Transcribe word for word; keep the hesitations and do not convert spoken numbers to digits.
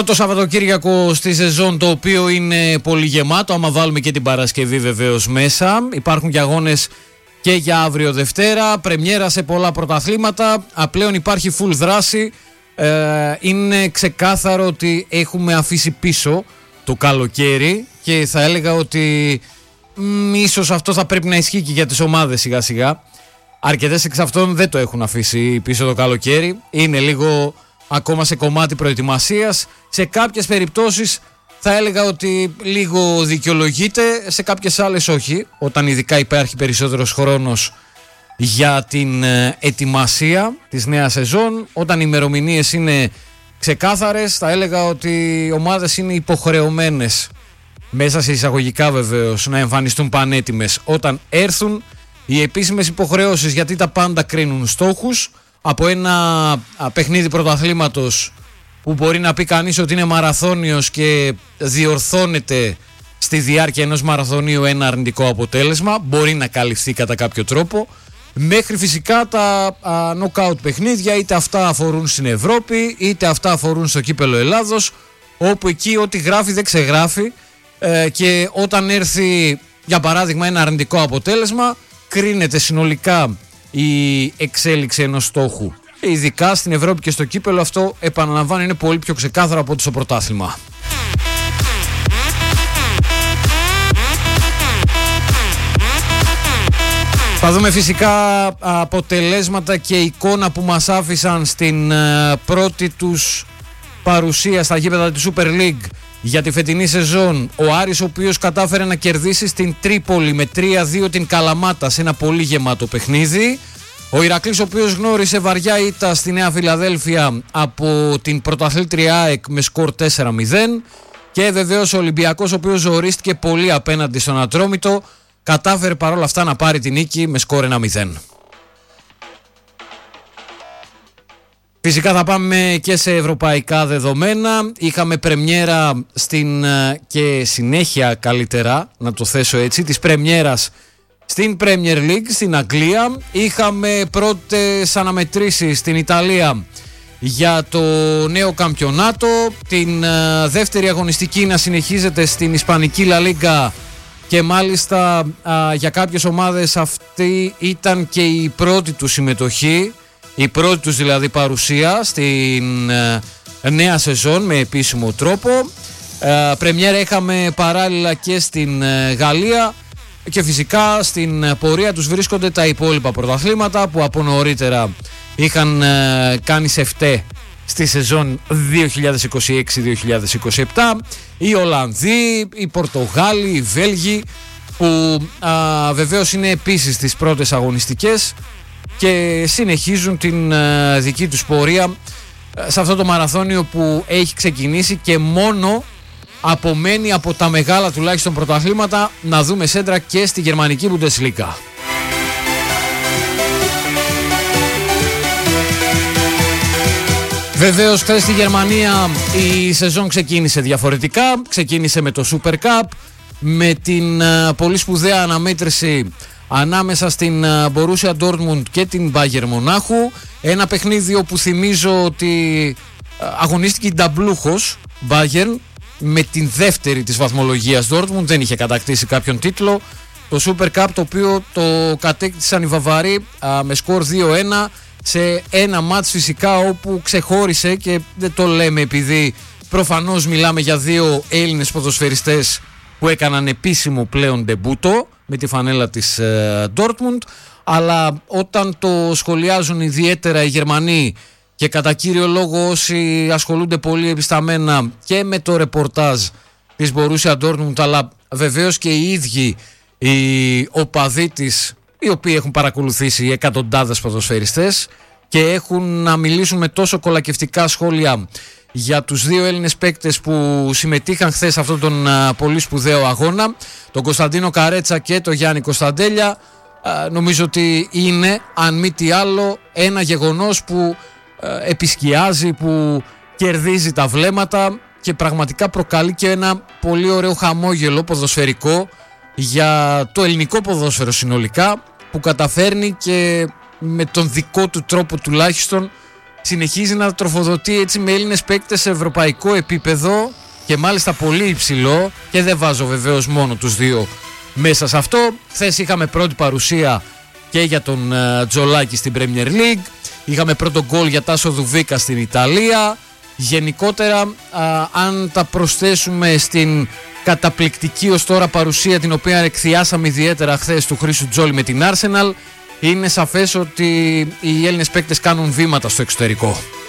Πρώτο Σαββατοκύριακο στη σεζόν, το οποίο είναι πολύ γεμάτο. Άμα βάλουμε και την Παρασκευή βεβαίως μέσα. Υπάρχουν και αγώνες και για αύριο Δευτέρα. Πρεμιέρα σε πολλά πρωταθλήματα. Πλέον υπάρχει full δράση. Ε, είναι ξεκάθαρο ότι έχουμε αφήσει πίσω το καλοκαίρι και θα έλεγα ότι μ, ίσως αυτό θα πρέπει να ισχύει και για τις ομάδες σιγά σιγά. Αρκετές εξ αυτών δεν το έχουν αφήσει πίσω το καλοκαίρι. Είναι λίγο ακόμα σε κομμάτι προετοιμασίας. Σε κάποιες περιπτώσεις θα έλεγα ότι λίγο δικαιολογείται, σε κάποιες άλλες όχι, όταν ειδικά υπάρχει περισσότερος χρόνος για την ετοιμασία της νέας σεζόν. Όταν οι ημερομηνίες είναι ξεκάθαρες, θα έλεγα ότι οι ομάδες είναι υποχρεωμένες, μέσα σε εισαγωγικά βεβαίως, να εμφανιστούν πανέτοιμες όταν έρθουν οι επίσημες υποχρεώσεις, γιατί τα πάντα κρίνουν στόχους. Από ένα παιχνίδι πρωταθλήματος που μπορεί να πει κανείς ότι είναι μαραθώνιος και διορθώνεται στη διάρκεια ενός μαραθωνίου ένα αρνητικό αποτέλεσμα, μπορεί να καλυφθεί κατά κάποιο τρόπο, μέχρι φυσικά τα α, knockout παιχνίδια, είτε αυτά αφορούν στην Ευρώπη είτε αυτά αφορούν στο κύπελλο Ελλάδος, όπου εκεί ό,τι γράφει δεν ξεγράφει, ε, και όταν έρθει για παράδειγμα ένα αρνητικό αποτέλεσμα, κρίνεται συνολικά η εξέλιξη ενός στόχου. Ειδικά στην Ευρώπη και στο κύπελλο αυτό, επαναλαμβάνω, είναι πολύ πιο ξεκάθαρο από ό,τι στο πρωτάθλημα. Θα δούμε φυσικά αποτελέσματα και εικόνα που μας άφησαν στην πρώτη τους παρουσία στα γήπεδα της Super League για τη φετινή σεζόν. Ο Άρης, ο οποίος κατάφερε να κερδίσει στην Τρίπολη με τρία δύο την Καλαμάτα σε ένα πολύ γεμάτο παιχνίδι. Ο Ηρακλής, ο οποίος γνώρισε βαριά ήττα στη Νέα Φιλαδέλφια από την πρωταθλήτρια ΑΕΚ με σκορ τέσσερα μηδέν. Και βεβαίως ο Ολυμπιακός, ο οποίος ζορίστηκε πολύ απέναντι στον Ατρόμητο, κατάφερε παρόλα αυτά να πάρει την νίκη με σκορ ένα μηδέν. Φυσικά θα πάμε και σε ευρωπαϊκά δεδομένα. Είχαμε πρεμιέρα στην, και συνέχεια καλύτερα, να το θέσω έτσι, της πρεμιέρας στην Premier League στην Αγγλία. Είχαμε πρώτες αναμετρήσεις στην Ιταλία για το νέο καμπιονάτο. Την δεύτερη αγωνιστική να συνεχίζεται στην Ισπανική Λα Λίγκα. Και μάλιστα α, για κάποιες ομάδες αυτή ήταν και η πρώτη του συμμετοχή, η πρώτη τους δηλαδή παρουσία στην α, νέα σεζόν με επίσημο τρόπο. Α, πρεμιέρα είχαμε παράλληλα και στην α, Γαλλία και φυσικά στην πορεία τους βρίσκονται τα υπόλοιπα πρωταθλήματα που από νωρίτερα είχαν α, κάνει σεφτέ στη σεζόν δύο χιλιάδες είκοσι έξι δύο χιλιάδες είκοσι επτά, οι Ολλανδοί, οι Πορτογάλοι, οι Βέλγοι, που α, βεβαίως είναι επίσης τις πρώτες αγωνιστικές και συνεχίζουν την α, δική τους πορεία α, σε αυτό το μαραθώνιο που έχει ξεκινήσει και μόνο απομένει από τα μεγάλα τουλάχιστον πρωταθλήματα να δούμε σέντρα και στη γερμανική Bundesliga. Βεβαίως χθες στη Γερμανία η σεζόν ξεκίνησε διαφορετικά. Ξεκίνησε με το Super Cup, με την uh, πολύ σπουδαία αναμέτρηση ανάμεσα στην uh, Borussia Dortmund και την Bayern Μονάχου. Ένα παιχνίδι όπου θυμίζω ότι uh, αγωνίστηκε η νταμπλούχος Bayern με την δεύτερη της βαθμολογίας Dortmund. Δεν είχε κατακτήσει κάποιον τίτλο. Το Super Cup, το οποίο το κατέκτησαν οι Βαβαροί uh, με σκορ δύο ένα. Σε ένα μάτς φυσικά όπου ξεχώρισε, και δεν το λέμε επειδή προφανώς μιλάμε για δύο Έλληνες ποδοσφαιριστές που έκαναν επίσημο πλέον ντεμπούτο με τη φανέλα της ε, Dortmund, αλλά όταν το σχολιάζουν ιδιαίτερα οι Γερμανοί και κατά κύριο λόγο όσοι ασχολούνται πολύ επισταμένα και με το ρεπορτάζ της Borussia Dortmund, αλλά βεβαίως και οι ίδιοι οι οπαδοί της, οι οποίοι έχουν παρακολουθήσει εκατοντάδες ποδοσφαιριστές και έχουν να μιλήσουν με τόσο κολακευτικά σχόλια για τους δύο Έλληνες παίκτες που συμμετείχαν χθες σε αυτόν τον α, πολύ σπουδαίο αγώνα, τον Κωνσταντίνο Καρέτσα και τον Γιάννη Κωνσταντέλια. Α, νομίζω ότι είναι, αν μη τι άλλο, ένα γεγονός που α, επισκιάζει, που κερδίζει τα βλέμματα και πραγματικά προκαλεί και ένα πολύ ωραίο χαμόγελο ποδοσφαιρικό για το ελληνικό ποδόσφαιρο συνολικά, που καταφέρνει και με τον δικό του τρόπο τουλάχιστον συνεχίζει να τροφοδοτεί έτσι με Έλληνες παίκτες σε ευρωπαϊκό επίπεδο και μάλιστα πολύ υψηλό, και δεν βάζω βεβαίως μόνο τους δύο μέσα σε αυτό. Χθες είχαμε πρώτη παρουσία και για τον uh, Τζολάκη στην Premier League, είχαμε πρώτο γκολ για Τάσο Δουβίκα στην Ιταλία. Γενικότερα, uh, αν τα προσθέσουμε στην καταπληκτική ως τώρα παρουσία την οποία εκθιάσαμε ιδιαίτερα χθες του Χρήστου Τζόλη με την Arsenal, είναι σαφές ότι οι Έλληνες παίκτες κάνουν βήματα στο εξωτερικό.